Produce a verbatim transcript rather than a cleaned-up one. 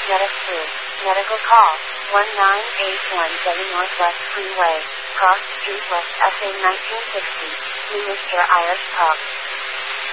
Medic Medical call, one nine eight one seven Northwest Freeway, Cross Street West S A nineteen sixty, New Worcester, Irish Pub.